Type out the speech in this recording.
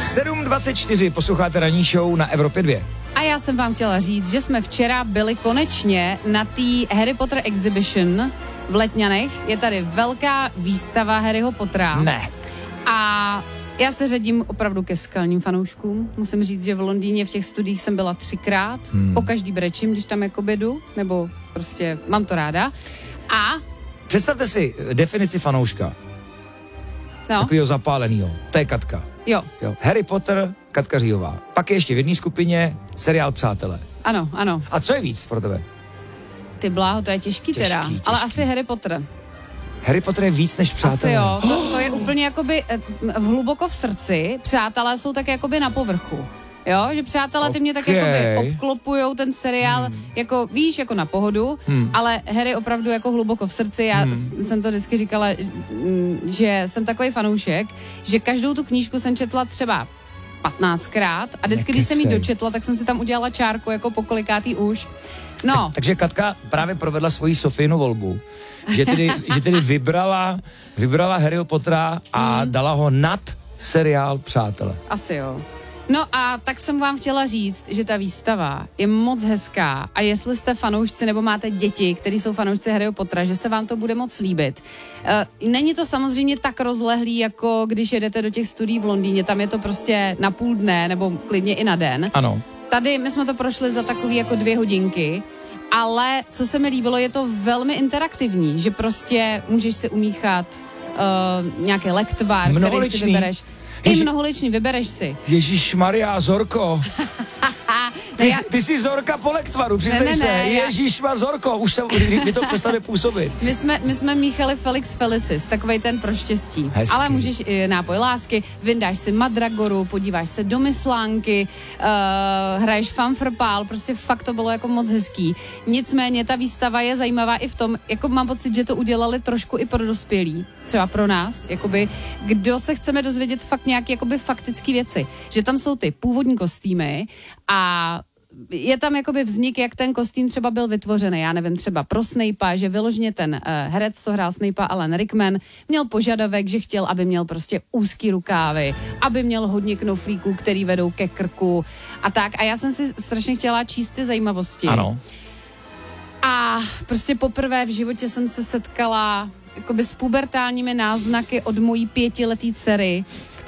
7:24, posloucháte ranní show na Evropě 2. A já jsem vám chtěla říct, že jsme včera byli konečně na té Harry Potter Exhibition v Letňanech. Je tady velká výstava Harryho Pottera. Ne. A já se řadím opravdu ke skalním fanouškům. Musím říct, že v Londýně v těch studiích jsem byla 3krát. Po každý brečím, když tam jako jdu, nebo prostě mám to ráda. A Představte si definici fanouška. no, Takovýho zapálenýho. To je Katka. jo, Harry Potter, Katka Říhová. Pak je ještě v jedné skupině seriál Přátelé. ano, ano. A co je víc pro tebe? Ty bláho, to je těžký teda. Těžký. Ale asi Harry Potter. Harry Potter je víc než Přátelé. Asi jo, to je úplně jakoby hluboko v srdci. Přátelé jsou tak jakoby na povrchu. Jo, že Přátelé ty mě tak jakoby obklopujou ten seriál, jako víš, jako na pohodu, ale Harry opravdu jako hluboko v srdci. Já jsem to vždycky říkala, že jsem takový fanoušek, že každou tu knížku jsem četla třeba 15krát a vždycky, když jsem ji dočetla, tak jsem si tam udělala čárku jako po kolikátý už. No. Takže Katka právě provedla svoji Sofínu volbu, že tedy vybrala Harryho Pottera a dala ho nad seriál Přátelé. Asi jo. No a tak jsem vám chtěla říct, že ta výstava je moc hezká a jestli jste fanoušci nebo máte děti, kteří jsou fanoušci Harryho Pottera, že se vám to bude moc líbit. Není to samozřejmě tak rozlehlý, jako když jedete do těch studií v Londýně, tam je to prostě na půl dne nebo klidně i na den. Ano. Tady my jsme to prošli za takový jako 2 hodinky, ale co se mi líbilo, je to velmi interaktivní, že prostě můžeš si umíchat nějaký lektvar, který si vybereš. I mnoholičný, vybereš si. Ježišmarja, Zorko. Ty jsi Zorka po lektvaru, přiznej se. Ježišma, Zorko, už mi to přestane působit. My jsme míchali Felix Felicis, takovej ten pro štěstí. Hezký. Ale můžeš i nápoj lásky, vyndáš si Madragoru, podíváš se do Myslánky, hraješ fanfrpál, prostě fakt to bylo jako moc hezký. Nicméně ta výstava je zajímavá i v tom, jako mám pocit, že to udělali trošku i pro dospělí. Třeba pro nás, jakoby, kdo se chceme dozvědět fakt nějaké jakoby faktické věci. Že tam jsou ty původní kostýmy a je tam jakoby vznik, jak ten kostým třeba byl vytvořený. Já nevím, třeba pro Snape'a, že vyloženě ten herec, co hrál Snape'a, Alan Rickman, měl požadavek, že chtěl, aby měl prostě úzký rukávy, aby měl hodně knoflíků, který vedou ke krku a tak. A já jsem si strašně chtěla číst ty zajímavosti. Ano. A prostě poprvé v životě jsem se setkala jakoby s pubertálními náznaky od mojí 5letý dcery,